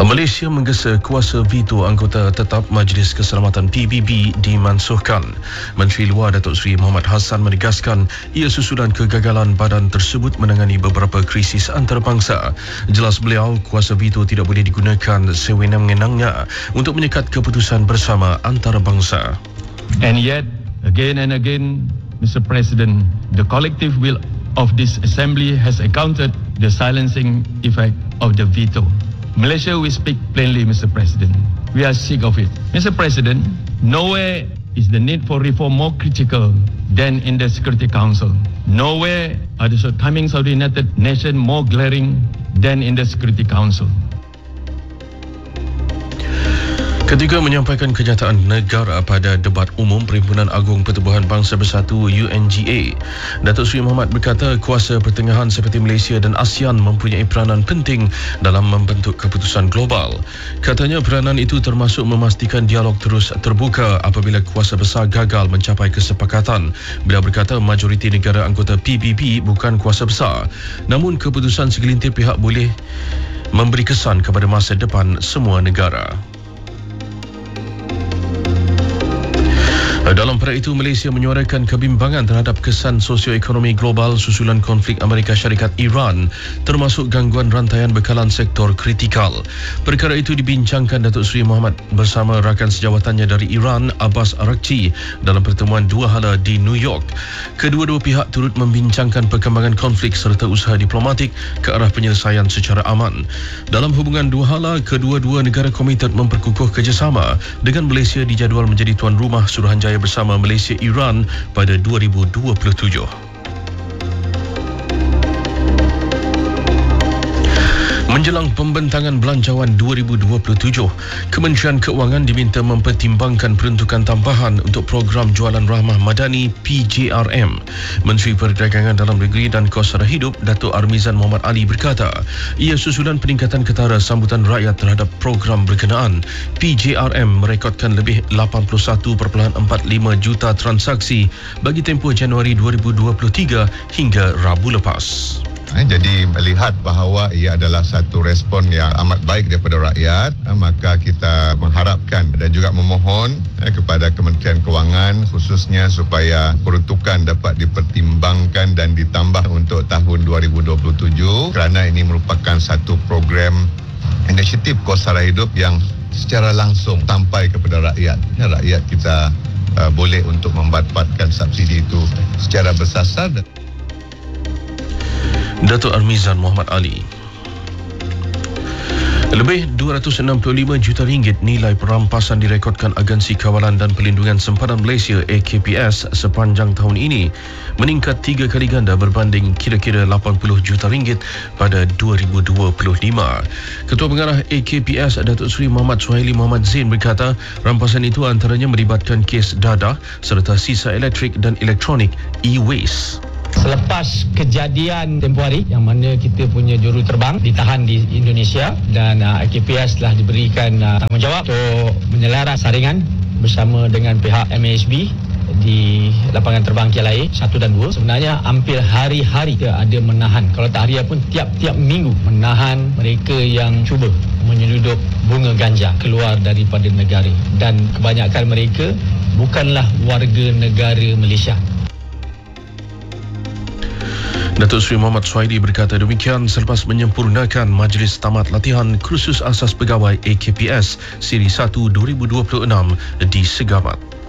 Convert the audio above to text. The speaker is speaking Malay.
Malaysia menggesa kuasa veto anggota tetap Majlis Keselamatan PBB dimansuhkan. Menteri Luar Datuk Seri Muhammad Hassan menegaskan ia susulan kegagalan badan tersebut menangani beberapa krisis antarabangsa. Jelas beliau, kuasa veto tidak boleh digunakan sewenang-wenangnya untuk menyekat keputusan bersama antarabangsa. And yet, again and again, Mr. President, the collective will of this assembly has accounted the silencing effect of the veto. Malaysia will speak plainly, Mr. President. We are sick of it. Mr. President, nowhere is the need for reform more critical than in the Security Council. Nowhere are the shortcomings of the United Nations more glaring than in the Security Council. Ketika menyampaikan kenyataan negara pada debat umum Perhimpunan Agung Pertubuhan Bangsa Bersatu UNGA, Datuk Seri Muhammad berkata kuasa pertengahan seperti Malaysia dan ASEAN mempunyai peranan penting dalam membentuk keputusan global. Katanya peranan itu termasuk memastikan dialog terus terbuka apabila kuasa besar gagal mencapai kesepakatan. Beliau berkata majoriti negara anggota PBB bukan kuasa besar, namun keputusan segelintir pihak boleh memberi kesan kepada masa depan semua negara. Dalam perkara itu, Malaysia menyuarakan kebimbangan terhadap kesan sosioekonomi global susulan konflik Amerika Syarikat Iran, termasuk gangguan rantaian bekalan sektor kritikal. Perkara itu dibincangkan Datuk Seri Muhammad bersama rakan sejawatannya dari Iran, Abbas Araghchi, dalam pertemuan dua hala di New York. Kedua-dua pihak turut membincangkan perkembangan konflik serta usaha diplomatik ke arah penyelesaian secara aman. Dalam hubungan dua hala, kedua-dua negara komited memperkukuh kerjasama dengan Malaysia dijadual menjadi tuan rumah Suruhanjaya bersama Malaysia-Iran pada 2027. Menjelang pembentangan belanjawan 2027, Kementerian Keuangan diminta mempertimbangkan peruntukan tambahan untuk program jualan rahmah madani PJRM. Menteri Perdagangan Dalam Negeri dan Kos Sara Hidup Datuk Armizan Muhammad Ali berkata, ia susulan peningkatan ketara sambutan rakyat terhadap program berkenaan. PJRM merekodkan lebih 81.45 juta transaksi bagi tempoh Januari 2023 hingga Rabu lepas. Jadi melihat bahawa ia adalah satu respon yang amat baik daripada rakyat, maka kita mengharapkan dan juga memohon kepada Kementerian Kewangan khususnya supaya peruntukan dapat dipertimbangkan dan ditambah untuk tahun 2027 kerana ini merupakan satu program inisiatif Kos Sara Hidup yang secara langsung sampai kepada rakyat. Rakyat kita boleh untuk mendapatkan subsidi itu secara bersasar. Datuk Armizan Muhammad Ali. Lebih 265 juta ringgit nilai perampasan direkodkan Agensi Kawalan dan Perlindungan Sempadan Malaysia AKPS sepanjang tahun ini, meningkat 3 kali ganda berbanding kira-kira 80 juta ringgit pada 2025. Ketua Pengarah AKPS Datuk Seri Muhammad Suhaili Muhammad Zain berkata rampasan itu antaranya melibatkan kes dadah serta sisa elektrik dan elektronik e-waste. Selepas kejadian tempoh hari yang mana kita punya juruterbang ditahan di Indonesia dan AKPS telah diberikan tanggungjawab untuk menyelaras saringan bersama dengan pihak MAHB di lapangan terbang KLIA 1 dan 2. Sebenarnya hampir hari-hari kita ada menahan, kalau tak hari pun tiap-tiap minggu menahan mereka yang cuba menyelundup bunga ganja keluar daripada negara, dan kebanyakan mereka bukanlah warga negara Malaysia. Datuk Seri Muhammad Suhaili berkata demikian selepas menyempurnakan Majlis Tamat Latihan Kursus Asas Pegawai AKPS Siri 1 2026 di Segamat.